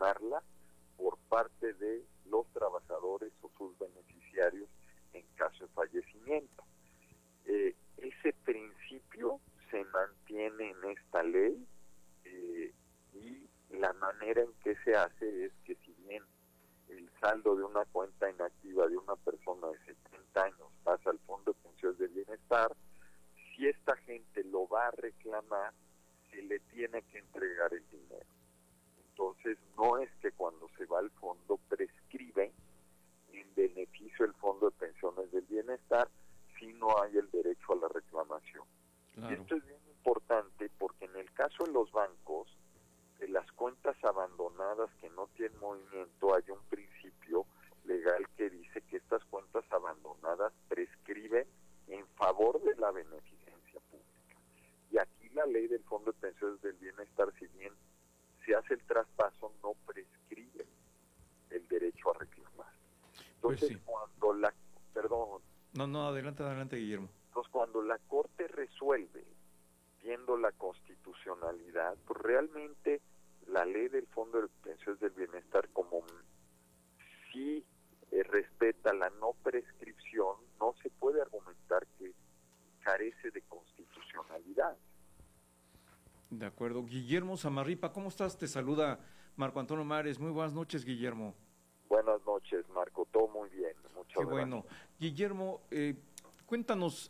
reclamarla por parte de los trabajadores o sus beneficiarios en caso de fallecimiento. Ese principio se mantiene en esta ley, y la manera en que se hace es que, si bien el saldo de una cuenta inactiva de una persona de 70 años pasa al Fondo de Pensiones del Bienestar, si esta gente lo va a reclamar, se le tiene que entregar el dinero. Entonces, no es que cuando se va al fondo prescribe en beneficio del Fondo de Pensiones del Bienestar, si no hay el derecho a la reclamación. Claro. Y esto es bien importante porque en el caso de los bancos, de las cuentas abandonadas que no tienen movimiento, hay un principio legal que dice que estas cuentas abandonadas prescriben en favor de la beneficencia pública. Y aquí la ley del Fondo de Pensiones del Bienestar, si bien se hace el traspaso, no prescribe el derecho a reclamar. Entonces, pues sí, cuando la... Perdón. No, adelante, Guillermo. Entonces, cuando la Corte resuelve, viendo la constitucionalidad, pues realmente la ley del Fondo de Pensiones del Bienestar, como sí respeta la no prescripción, no se puede argumentar que carece de constitucionalidad. De acuerdo. Guillermo Zamarripa, ¿cómo estás? Te saluda Marco Antonio Mares. Muy buenas noches, Guillermo. Buenas noches, Marco. Todo muy bien. Muchas gracias. Bueno. Guillermo, cuéntanos,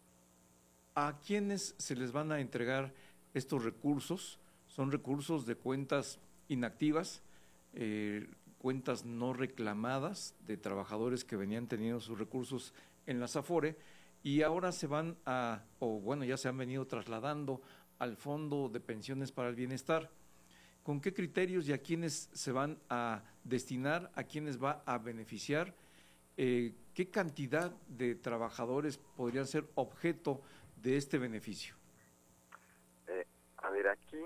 ¿a quiénes se les van a entregar estos recursos? ¿Son recursos de cuentas inactivas, cuentas no reclamadas de trabajadores que venían teniendo sus recursos en las Afore y ahora se van ya se han venido trasladando al Fondo de Pensiones para el Bienestar? ¿Con qué criterios y a quiénes se van a destinar, a quiénes va a beneficiar? ¿Qué cantidad de trabajadores podrían ser objeto de este beneficio? Aquí,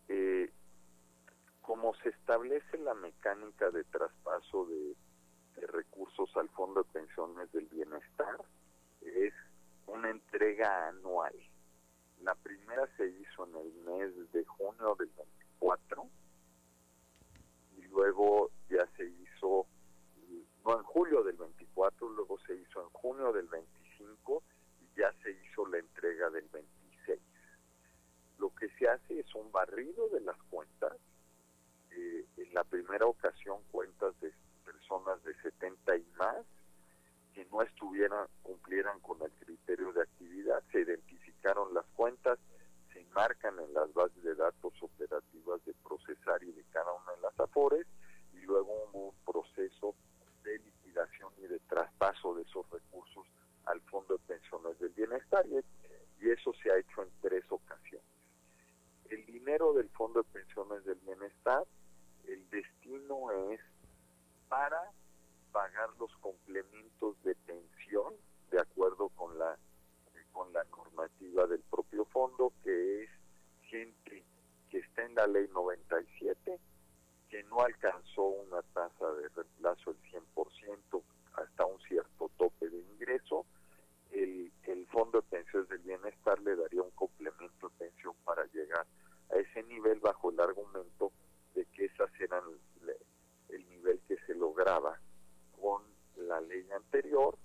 como se establece la mecánica de traspaso de recursos al Fondo de Pensiones del Bienestar, es una entrega anual. La primera se hizo en el mes de junio del 24 y luego ya se hizo, no, en julio del 24, luego se hizo en junio del 25 y ya se hizo la entrega del 26. Lo que se hace es un barrido de las cuentas. En la primera ocasión, cuentas de personas de 70 y más que no cumplieran con el criterio de actividad, se identificaron las cuentas, se enmarcan en las bases de datos operativas de Procesar y de cada una de las Afores, y luego hubo un proceso de liquidación y de traspaso de esos recursos al Fondo de Pensiones del Bienestar, y eso se ha hecho en 3 ocasiones. El dinero del Fondo de Pensiones del Bienestar, el destino es para pagar los complementos de pensión de acuerdo con la normativa del propio fondo, que es gente que está en la ley 97, que no alcanzó una tasa de reemplazo del 100% hasta un cierto tope de ingreso. El Fondo de Pensiones del Bienestar le daría un complemento de pensión para llegar a ese nivel, bajo el argumento de que esas eran el nivel que se lograba con la ley anterior,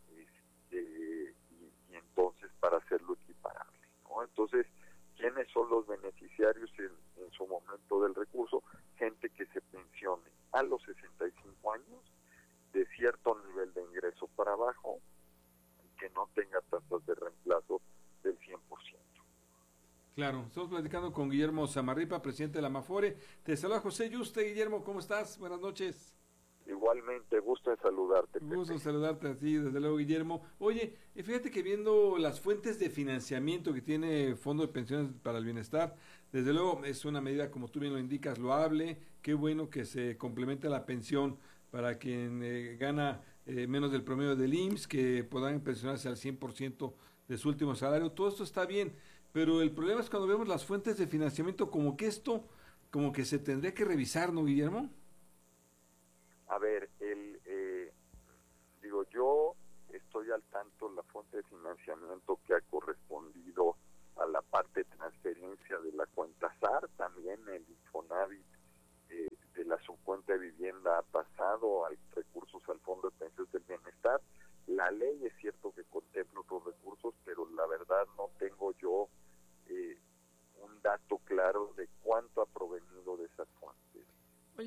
y entonces para hacerlo equiparable, ¿no? Entonces, ¿quiénes son los beneficiarios en su momento del recurso? Gente que se pensione a los 65 años, de cierto nivel de ingreso para abajo, y que no tenga tasas de reemplazo del 100%. Claro, estamos platicando con Guillermo Zamarripa, presidente de la Amafore. Te saluda José Yuste. Guillermo, ¿cómo estás? Buenas noches. Igualmente, gusto en saludarte. Gusto en saludarte a ti, desde luego, Guillermo. Oye, fíjate que viendo las fuentes de financiamiento que tiene Fondo de Pensiones para el Bienestar, desde luego es una medida, como tú bien lo indicas, loable. Qué bueno que se complemente la pensión para quien gana menos del promedio del IMSS, que puedan pensionarse al 100% de su último salario. Todo esto está bien, pero el problema es cuando vemos las fuentes de financiamiento, como que esto, como que se tendría que revisar, ¿no, Guillermo? A ver, yo estoy al tanto de la fuente de financiamiento que ha correspondido a la parte de transferencia de la cuenta SAR, también el Infonavit de las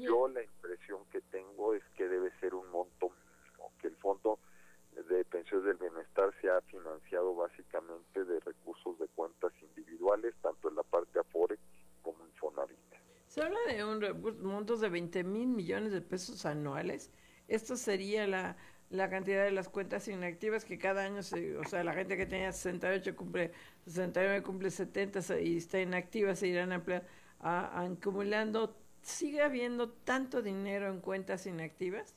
Oye. Yo la impresión que tengo es que debe ser un monto mínimo, que el Fondo de Pensiones del Bienestar se ha financiado básicamente de recursos de cuentas individuales, tanto en la parte Afore como Infonavit. Se habla de montos de 20,000 millones de pesos anuales. Esto sería la cantidad de las cuentas inactivas que cada año, o sea, la gente que tenía 68 cumple 69, cumple 70 y está inactiva, se irán acumulando. ¿Sigue habiendo tanto dinero en cuentas inactivas?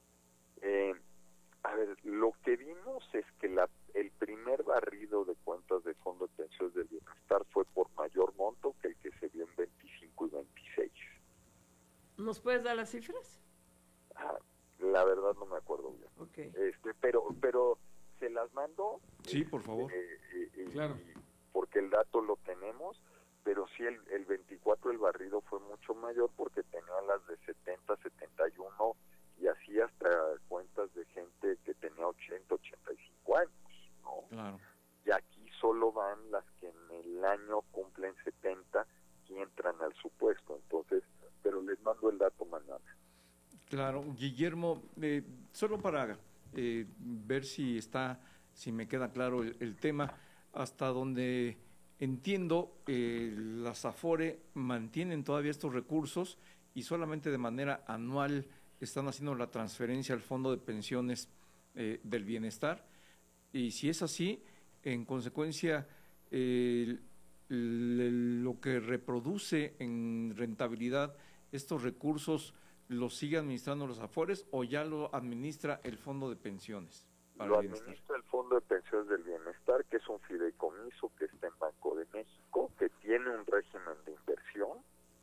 A ver, lo que vimos es que el primer barrido de cuentas de Fondo de Pensiones del Bienestar fue por mayor monto que el que se vio en 25 y 26. ¿Nos puedes dar las cifras? La verdad no me acuerdo bien. Okay. Pero se las mando. Sí, por favor. Claro. Porque el dato lo tenemos, pero sí el 24 el barrido fue mucho mayor porque tenía las de 70, 71 y así hasta cuentas de gente que tenía 80, 85 años, ¿no? Claro. Y aquí solo van las que en el año cumplen 70 y entran al supuesto. Entonces, pero les mando el dato mañana. Claro, Guillermo, solo para ver si me queda claro el tema, hasta donde entiendo, las Afore mantienen todavía estos recursos y solamente de manera anual están haciendo la transferencia al Fondo de Pensiones del Bienestar. Y si es así, en consecuencia, lo que reproduce en rentabilidad estos recursos, ¿los sigue administrando los Afores o ya lo administra el Fondo de Pensiones? Lo administra el Fondo de Pensiones del Bienestar, que es un fideicomiso que está en Banco de México, que tiene un régimen de inversión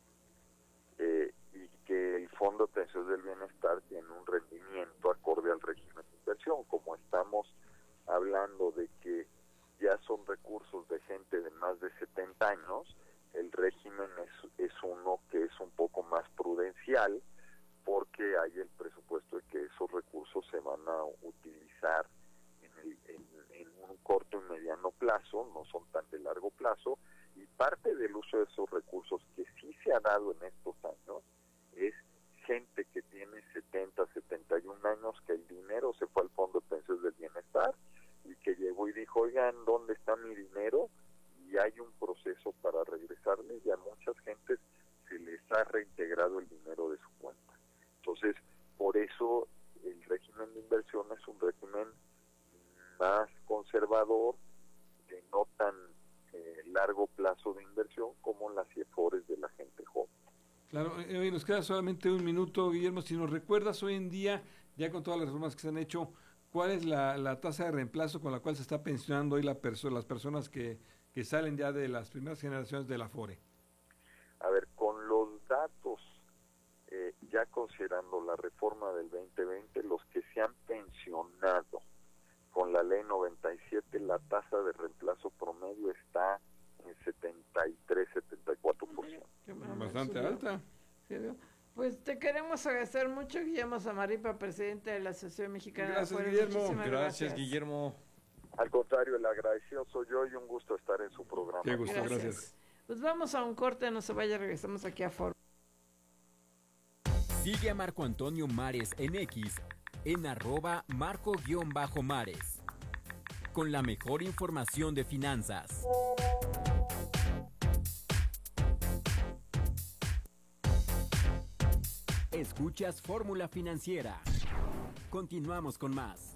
y que el Fondo de Pensiones del Bienestar tiene un rendimiento acorde al régimen de inversión. Como estamos hablando de que ya son recursos de gente de más de 70 años, el régimen es uno que es un poco más prudencial, porque hay el presupuesto de que esos recursos se van a utilizar en un corto y mediano plazo, no son tan de largo plazo, y parte del uso de esos recursos que sí se ha dado en estos años es gente que tiene 70, 71 años, que el dinero se fue al Fondo de Pensiones del Bienestar y que llegó y dijo, oigan, ¿dónde está mi dinero? Y hay un proceso para regresarle, y a muchas gentes se les ha reintegrado el dinero de su cuenta. Entonces, por eso el régimen de inversión es un régimen más conservador, de no tan largo plazo de inversión como las CIEFORES de la gente joven. Claro, hoy nos queda solamente un minuto, Guillermo. Si nos recuerdas hoy en día, ya con todas las reformas que se han hecho, ¿cuál es la tasa de reemplazo con la cual se está pensionando hoy las personas que salen ya de las primeras generaciones de la Afore? A ver, con los datos, ya considerando la reforma del 2020, los que se han pensionado con la ley 97, la tasa de reemplazo promedio está en 73-74%. Bastante alta. Pues te queremos agradecer mucho, Guillermo Zamarripa, presidente de la Asociación Mexicana Gracias, de Afores. Guillermo. Muchísimas Gracias, Guillermo. Al contrario, el agradecido soy yo y un gusto estar en su programa. Qué gusto, gracias. Pues vamos a un corte, no se vaya, regresamos aquí a Foro. Sigue a Marco Antonio Mares en X en @marco_mares con la mejor información de finanzas. Escuchas Fórmula Financiera. Continuamos con más.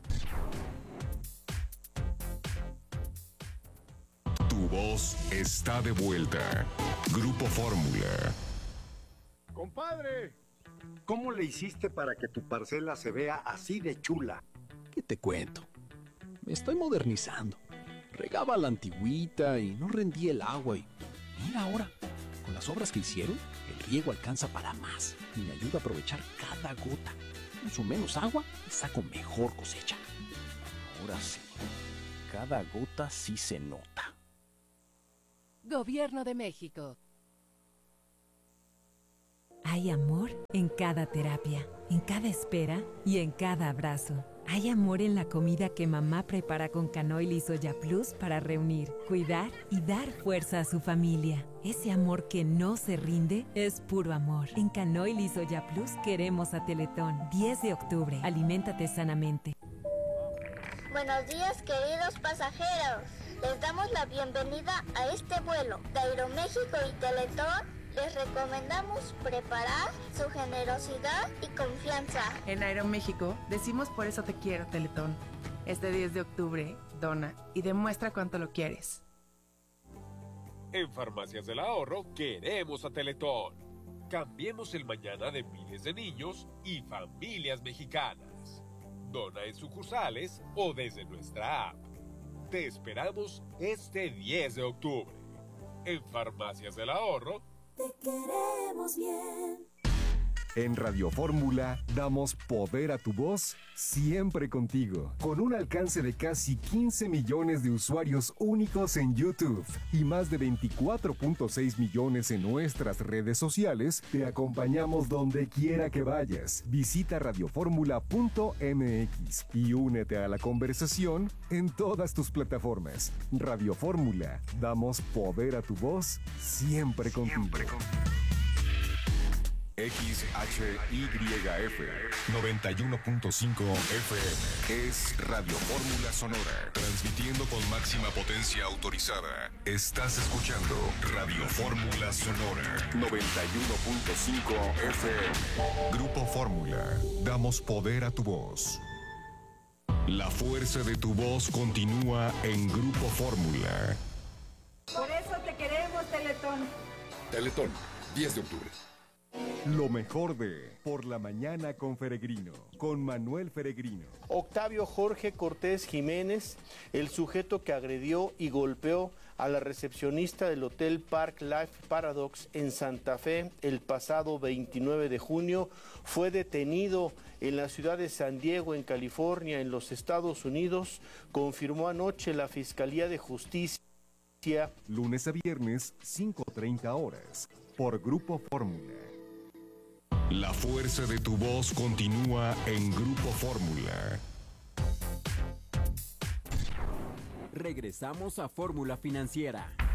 Tu voz está de vuelta. Grupo Fórmula. Compadre, ¿cómo le hiciste para que tu parcela se vea así de chula? ¿Qué te cuento? Me estoy modernizando. Regaba a la antigüita y no rendía el agua. Y mira ahora, con las obras que hicieron, el riego alcanza para más y me ayuda a aprovechar cada gota. Uso menos agua y saco mejor cosecha. Ahora sí, cada gota sí se nota. Gobierno de México. Hay amor en cada terapia, en cada espera y en cada abrazo. Hay amor en la comida que mamá prepara con Canoil y Soya Plus para reunir, cuidar y dar fuerza a su familia. Ese amor que no se rinde es puro amor. En Canoil y Soya Plus queremos a Teletón. 10 de octubre. Aliméntate sanamente. Buenos días, queridos pasajeros. Les damos la bienvenida a este vuelo de Aeroméxico y Teletón. Les recomendamos preparar su generosidad y confianza. En Aeroméxico decimos por eso te quiero, Teletón. Este 10 de octubre, dona y demuestra cuánto lo quieres. En Farmacias del Ahorro queremos a Teletón. Cambiemos el mañana de miles de niños y familias mexicanas. Dona en sucursales o desde nuestra app. Te esperamos este 10 de octubre. En Farmacias del Ahorro te queremos bien. En Radio Fórmula damos poder a tu voz siempre contigo, con un alcance de casi 15 millones de usuarios únicos en YouTube y más de 24.6 millones en nuestras redes sociales. Te acompañamos donde quiera que vayas. Visita radioformula.mx y únete a la conversación en todas tus plataformas. Radio Fórmula, damos poder a tu voz siempre contigo. XHYF 91.5 FM es Radio Fórmula Sonora, transmitiendo con máxima potencia autorizada. Estás escuchando Radio Fórmula Sonora 91.5 FM. Grupo Fórmula, damos poder a tu voz. La fuerza de tu voz continúa en Grupo Fórmula. Por eso te queremos, Teletón. Teletón, 10 de octubre. Lo mejor de Por la Mañana con Feregrino, con Manuel Feregrino. Octavio Jorge Cortés Jiménez, el sujeto que agredió y golpeó a la recepcionista del Hotel Park Life Paradox en Santa Fe el pasado 29 de junio, fue detenido en la ciudad de San Diego, en California, en los Estados Unidos, confirmó anoche la Fiscalía de Justicia. Lunes a viernes, 5:30 horas, por Grupo Fórmula. La fuerza de tu voz continúa en Grupo Fórmula. Regresamos a Fórmula Financiera.